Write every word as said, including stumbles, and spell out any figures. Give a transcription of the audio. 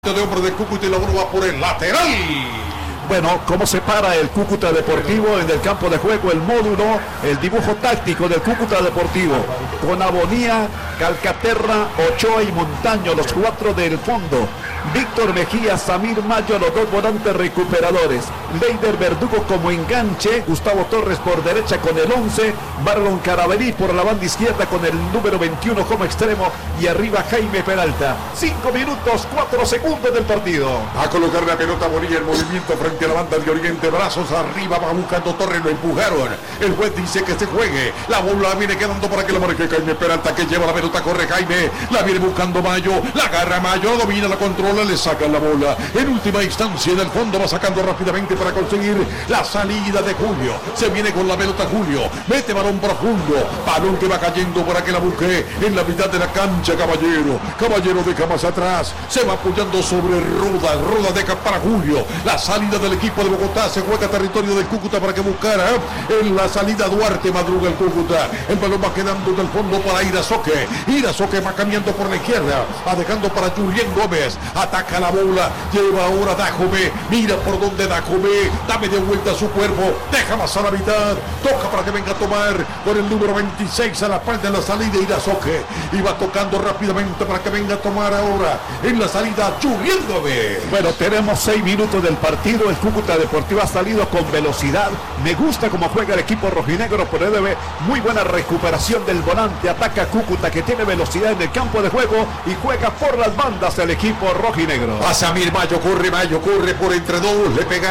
De hombre de Cúcuta y la bola va por el lateral. Bueno, cómo se para el Cúcuta Deportivo en el campo de juego, el módulo, el dibujo táctico del Cúcuta Deportivo, con Abonía, Calcaterra, Ochoa y Montaño, los cuatro del fondo, Víctor Mejía, Samir Mayo, los dos volantes recuperadores, Leider Verdugo como enganche, Gustavo Torres por derecha con el once, Marlon Carabalí por la banda izquierda con el número veintiuno como extremo y arriba Jaime Peralta. cinco minutos, cuatro segundos del partido. A colocar la pelota Bonilla en movimiento frente a la banda de Oriente, brazos arriba, va buscando Torres, lo empujaron. El juez dice que se juegue. La bola viene quedando para que la marque Jaime Peralta, que lleva la pelota, corre Jaime, la viene buscando Mayo, la agarra Mayo, domina, la controla, le sacan la bola. En última instancia, en el fondo va sacando rápidamente para conseguir la salida de Julio. Se viene con la pelota Julio, mete balón profundo, balón que va cayendo para que la busque en la mitad de la cancha. Caballero, Caballero deja más atrás, se va apoyando sobre Ruda, Ruda deja para Julio. La salida del equipo de Bogotá, se juega territorio del Cúcuta para que buscara en la salida Duarte, madruga el Cúcuta. El balón va quedando del fondo para Irazoque. Irazoque va cambiando por la izquierda, va dejando para Julián Gómez. Ataca la bola, lleva ahora Dajome, mira por donde Dajome, da media vuelta a su cuerpo, deja más a la mitad, toca para que venga a tomar con el número veintiséis a la parte de la salida Irazoque. Y va tocando rápidamente para que venga a tomar ahora en la salida Julián Gómez. Bueno, tenemos seis minutos del partido. El Cúcuta Deportivo ha salido con velocidad. Me gusta cómo juega el equipo rojinegro, pero debe muy buena recuperación del volante. Ataca Cúcuta, que tiene velocidad en el campo de juego y juega por las bandas el equipo rojinegro. Pasa Samir Mayo, corre Mayo, corre por entre dos, le pega